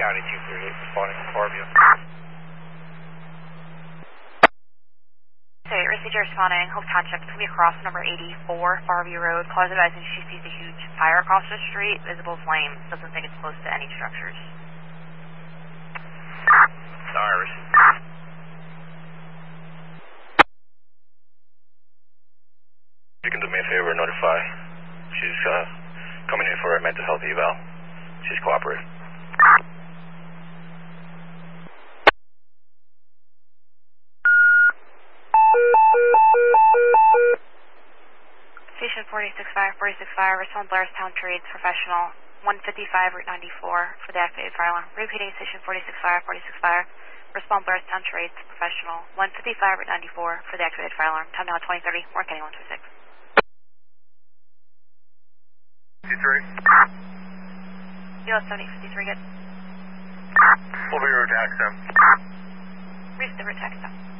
County 238 responding to Farview. Okay, Receiver responding, Hope Township. It's going to be across number 84, Farview Road. Callers advising she sees a huge fire across the street, visible flames. Doesn't think it's close to any structures. Sorry. You can do me a favor and notify. She's coming in for a mental health eval. She's cooperating. Station 46 Fire, respond Blairstown Trades, professional, 155 Route 94 for the activated fire alarm. Repeating Station 46 Fire, respond Blairstown Trades, professional, 155 Route 94 for the activated fire alarm. Time now 2030, Warren County 126. 53. US 7053, good. We'll be your tax them. Reach the route tax them.